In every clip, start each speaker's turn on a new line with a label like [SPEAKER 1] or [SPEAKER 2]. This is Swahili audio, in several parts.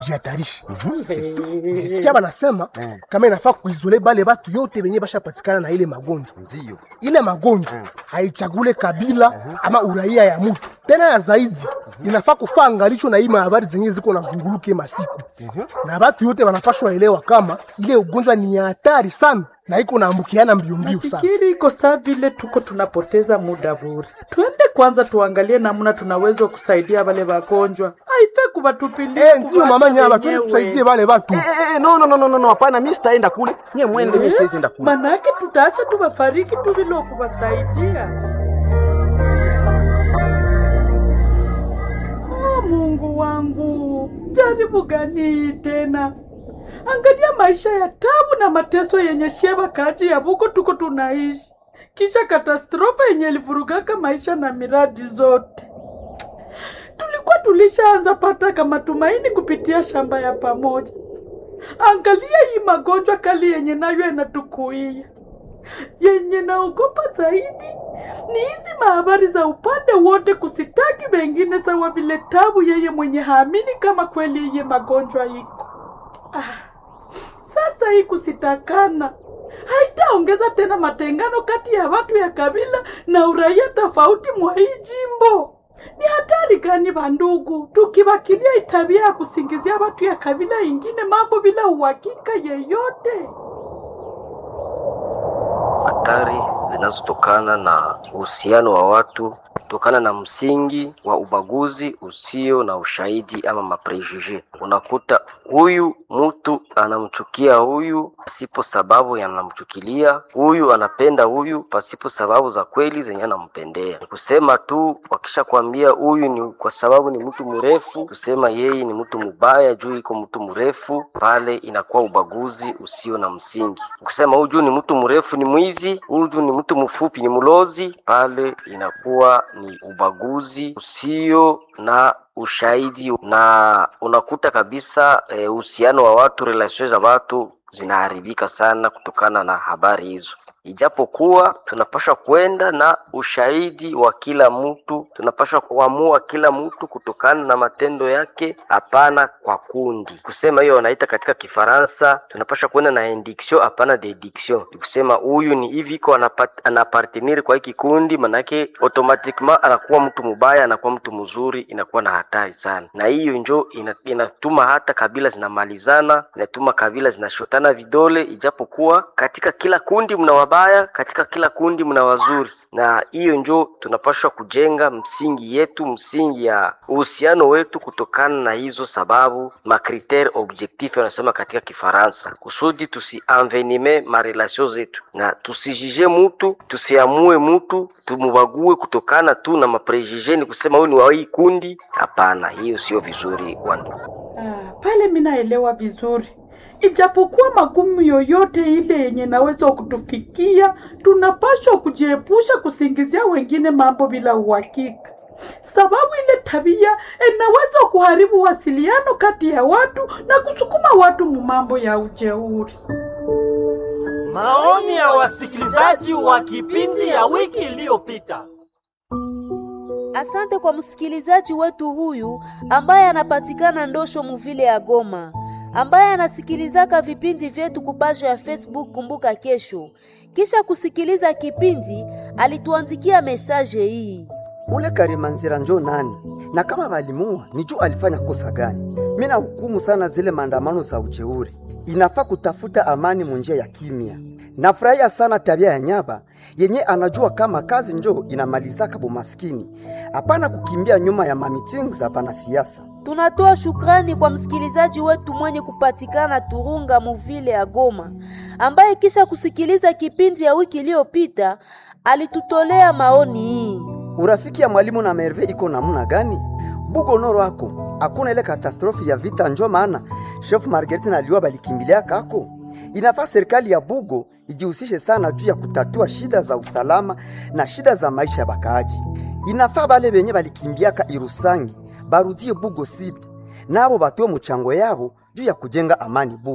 [SPEAKER 1] jihatarisha. Nisikia banasema kama inafaa kuizole bale batu yote benye bashapatikana na ile magonjwa.
[SPEAKER 2] Ndio.
[SPEAKER 1] Ile magonjwa haichagule kabila ama uraia ya mtu. Tena ya zaidi inafaa kufaa angalisho na hii habari zenye ziko nazunguluke masiku. Na batu yote wanapashwa elewa kama ile ugonjwa ni hatari sana na iko naambukiana mbio mbio sana.
[SPEAKER 3] Fikiri iko saa vile tuko tunapoteza muda bure. Twende kwanza tuangalie namna tunaweza kusaidia wale wagonjwa. Haife kubatupilia.
[SPEAKER 1] Ndio mama nyaba tusaidie wale watu.
[SPEAKER 2] No, hapana, mimi sitaenda kule. Nyie mwende, mimi siwezi enda kule.
[SPEAKER 3] Maana yake tutaacha tuwafariki tu bila kuwasaidia. Mungu wangu, jaribu gani tena? Angalia maisha ya tabu na mateso yenye sheba kati ya buko tuko tunaishi. Kisha katastrofa yenye ilivurugaka maisha na miradi zote. Tulikuwa tulishaanza pata kama tumaini kupitia shamba ya pamoja. Angalia hii magonjwa kali yenye nayo inatukuia. Yenye naogopa zaidi ni hizi mahabari za upande wote kusitaki wengine sawa vile tabu yeye mwenye haamini kama kweli yeye magonjwa iko. Sasa hii kusitakana haitaongeza tena matengano kati ya watu ya kabila na uraia tofauti mwa hii jimbo. Ni hatari gani bandugu tukiwakilia itabia ya kusingizia watu ya kabila ingine mambo bila uhakika yeyote?
[SPEAKER 4] Hatari zinazotokana na uhusiano wa watu kutokana na msingi wa ubaguzi usio na ushahidi ama maprejuge. Unakuta huyu mtu anamchukia huyu pasipo sababu yanamchukilia, huyu anapenda huyu pasipo sababu za kweli zenye anampendea. Kusema tu wakisha kuambia huyu ni kwa sababu ni mtu mrefu, kusema yeye ni mtu mubaya juu iko mtu mrefu, pale inakuwa ubaguzi usio na msingi. Kusema huyu ni mtu mrefu ni mwizi, huyu ni mtu mfupi ni mlozi, pale inakuwa ni ubaguzi usio na ushahidi, na unakuta kabisa uhusiano wa watu, relations za watu zinaharibika sana kutokana na habari hizo. Ijapokuwa tunapaswa kwenda na ushahidi wa kila mtu, tunapaswa kuamua kila mtu kutokana na matendo yake, hapana kwa kundi. Kusema hiyo wanaita katika Kifaransa tunapaswa kwenda na indiction hapana dediction. Kusema huyu ni hivi iko anapartenir kwa hiki kundi, manake automatiquement anakuwa mtu mubaya, anakuwa mtu mzuri, inakuwa na hatari sana. Na hiyo njo inatuma hata kabila zinamalizana, inatuma kabila zinashotana vidole, ijapokuwa katika kila kundi mna wabaya, katika kila kundi mna wazuri. Na hiyo njo tunapaswa kujenga msingi yetu, msingi ya uhusiano wetu kutokana na hizo sababu, makriteri objectif wanasema katika Kifaransa, kusudi tusienvenime ma relations zetu na tusijije mtu, tusiamue mtu, tumubague kutokana tu na maprejije ni kusema huyu ni wa hii kundi. Hapana, hiyo sio vizuri wandu.
[SPEAKER 3] Pale mimi naelewa vizuri. Ijapokuwa magumu yoyote ile yenye naweza kutufikia, tunapaswa kujiepusha kusingizia wengine mambo bila uhakika. Sababu ile tabia inaweza kuharibu wasiliano kati ya watu na kusukuma watu mambo ya ujeuri.
[SPEAKER 5] Maoni ya wasikilizaji wa kipindi ya wiki iliyopita.
[SPEAKER 6] Asante kwa msikilizaji wetu huyu ambaye anapatikana Ndosho muvile ya Goma, ambaye anasikilizaka vipindi vyetu kupasha ya Facebook Kumbuka Kesho. Kisha kusikiliza kipindi alituandikia mesaje hii:
[SPEAKER 2] ule Karimanzira njo nani? Na kama walimua nijua alifanya kosa gani? Mina hukumu sana zile maandamano za ujeuri. Inafaa kutafuta amani munjia ya kimya. Nafurahia sana tabia ya Nyaba yenye anajua kama kazi njo inamalizaka bumaskini, hapana kukimbia nyuma ya mamiting za bana siasa.
[SPEAKER 6] Tunatoa shukrani kwa msikilizaji wetu mwenye kupatikana Turunga muvile ya Goma, ambaye kisha kusikiliza kipindi ya wiki iliyopita alitutolea maoni hii.
[SPEAKER 2] Urafiki ya mwalimu na Merve iko namna gani? Bugo noro wako hakuna ile katastrofi ya vita, njo maana Chef Marguerite na Liwa balikimbilia kako. Inafaa serikali ya Bugo ijihusishe sana juu ya kutatua shida za usalama na shida za maisha ya bakaaji. Inafaa bale benye balikimbiaka Irusangi barudie Bugo City, nabo batoe mchango yabo juu ya kujenga amani Bugo.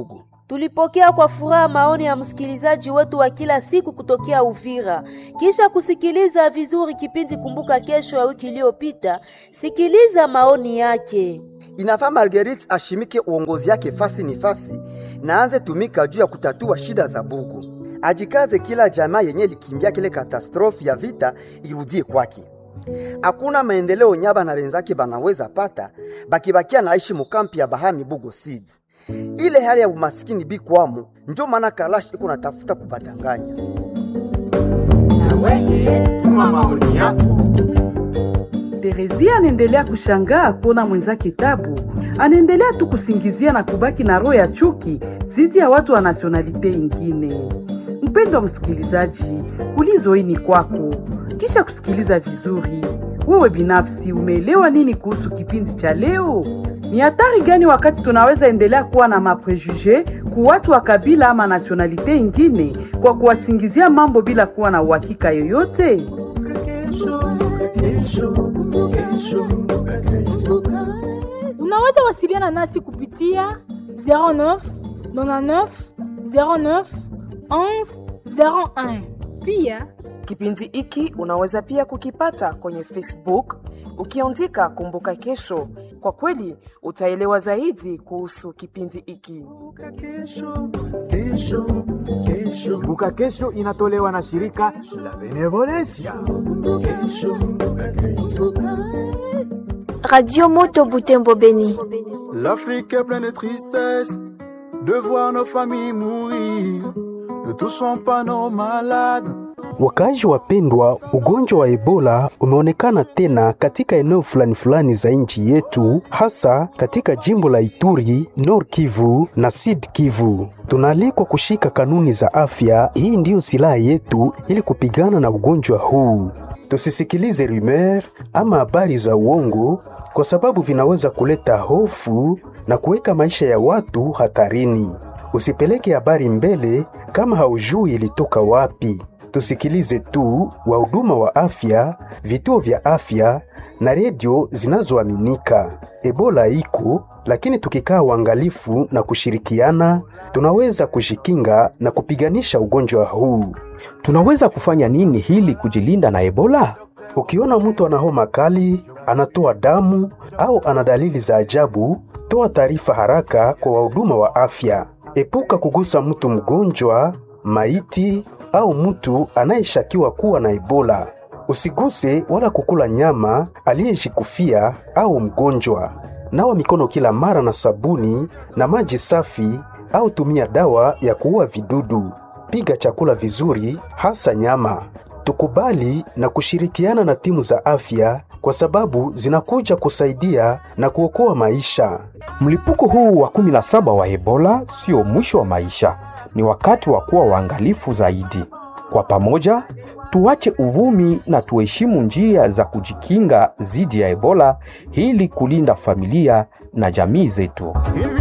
[SPEAKER 6] Tulipokea kwa furaha maoni ya msikilizaji wetu wa kila siku kutokea Uvira. Kisha kusikiliza vizuri kipindi Kumbuka Kesho ya wiki iliyopita, sikiliza maoni yake.
[SPEAKER 2] Inafaa Marguerite ashimike uongozi yake fasi ni fasi na anze tumika juu ya kutatua shida za Bugo. Ajikaze kila jamaa yenye likimbia kile katastrofi ya vita irudie kwake. Hakuna maendeleo nyaba na wenzake banaweza pata bakibakia naishi mukampi ya Bahami Bugo Seed. Ile hali ya umaskini bikwamo ndio maana Kalash iko natafuta kubadanganya.
[SPEAKER 7] Na wewe tuma maoni yako.
[SPEAKER 3] Terezia anaendelea kushangaa kuona mwenzake Tabu anaendelea tu kusingizia na kubaki na roho ya chuki zidi ya watu wa nationalite ingine. Mpendwa msikilizaji, ulizo hii ni kwako. Kisha kusikiliza vizuri, wewe binafsi umeelewa nini kuhusu kipindi cha leo? Ni hatari gani wakati tunaweza endelea kuwa na maprejuge kwa watu wa kabila ama nationalite ingine kwa kuwasingizia mambo bila kuwa na uhakika yoyote?
[SPEAKER 8] Unaweza wasiliana nasi kupitia 09 99 09 11 01. Pia
[SPEAKER 9] kipindi hiki unaweza pia kukipata kwenye Facebook ukiandika Kumbuka Kesho. Kwa kweli utaelewa zaidi kuhusu kipindi hiki.
[SPEAKER 7] Kumbuka Kesho inatolewa na shirika la Benevolencia.
[SPEAKER 10] Radio Moto Butembo Beni.
[SPEAKER 11] L'Afrique est pleine de tristesse de voir nos familles mourir. Ne touchons pas nos malades.
[SPEAKER 12] Wakaaji wapendwa, ugonjwa wa Ebola umeonekana tena katika eneo fulani za nchi yetu, hasa katika jimbo la Ituri, Nord Kivu na Sud Kivu. Tunaalikwa kushika kanuni za afya. Hii ndiyo silaha yetu ili kupigana na ugonjwa huu. Tusisikilize rumeur ama habari za uongo, kwa sababu vinaweza kuleta hofu na kuweka maisha ya watu hatarini. Usipeleke habari mbele kama haujui ilitoka wapi. Tusikilize tu wahuduma wa afya, vituo vya afya na redio zinazoaminika. Ebola iko, lakini tukikaa uangalifu na kushirikiana, tunaweza kujikinga na kupiganisha ugonjwa huu.
[SPEAKER 13] Tunaweza kufanya nini hili kujilinda na Ebola?
[SPEAKER 12] Ukiona mtu ana homa kali, anatoa damu au ana dalili za ajabu, toa taarifa haraka kwa wahuduma wa afya. Epuka kugusa mtu mgonjwa, maiti au mtu anayeshakiwa kuwa na Ebola. Usiguse wala kukula nyama aliyejikufia au mgonjwa. Nawa mikono kila mara na sabuni na maji safi au tumia dawa ya kuua vidudu. Piga chakula vizuri, hasa nyama. Tukubali na kushirikiana na timu za afya kwa sababu zinakuja kusaidia na kuokoa maisha.
[SPEAKER 13] Mlipuko huu wa 17 wa Ebola sio mwisho wa maisha. Ni wakati wa kuwa waangalifu zaidi. Kwa pamoja, tuache uvumi na tuheshimu njia za kujikinga dhidi ya Ebola ili kulinda familia na jamii zetu.